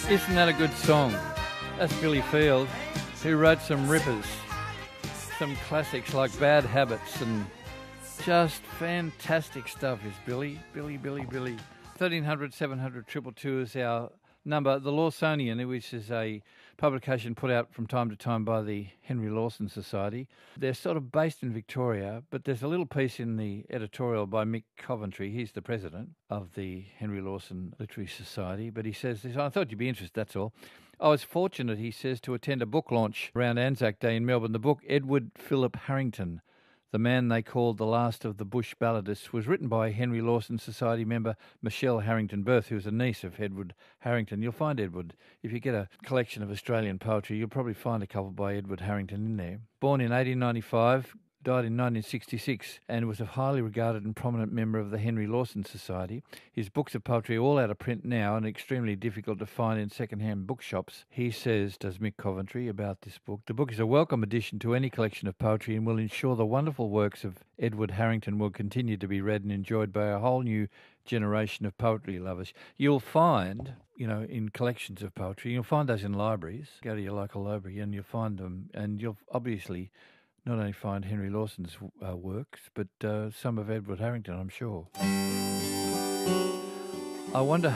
Isn't that a good song? That's Billy Field, who wrote some rippers, some classics like Bad Habits, and just fantastic stuff is Billy. 1300 700 222 is our number. The Lawsonian, which is a publication put out from time to time by the Henry Lawson Society. They're sort of based in Victoria, but there's a little piece in the editorial by Mick Coventry. He's the president of the Henry Lawson Literary Society, but he says this, I thought you'd be interested, that's all. I was fortunate, he says, to attend a book launch around Anzac Day in Melbourne. The book, Edward Philip Harrington, The Man They Called the Last of the Bush Balladists, was written by Henry Lawson Society member Michelle Harrington Birth, who's a niece of Edward Harrington. You'll find Edward, if you get a collection of Australian poetry, you'll probably find a couple by Edward Harrington in there. Born in 1895, died in 1966, and was a highly regarded and prominent member of the Henry Lawson Society. His books of poetry are all out of print now and extremely difficult to find in second-hand bookshops. He says, does Mick Coventry, about this book, the book is a welcome addition to any collection of poetry and will ensure the wonderful works of Edward Harrington will continue to be read and enjoyed by a whole new generation of poetry lovers. You'll find, in collections of poetry, you'll find those in libraries. Go to your local library and you'll find them, and you'll obviously not only find Henry Lawson's works, but some of Edward Harrington, I'm sure. I wonder